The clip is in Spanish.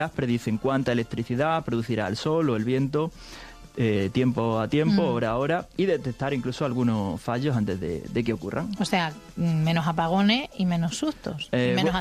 predicen cuánta electricidad producirá el sol o el viento, tiempo a tiempo, hora a hora, y detectar incluso algunos fallos antes de que ocurran. O sea, menos apagones y menos sustos, y menos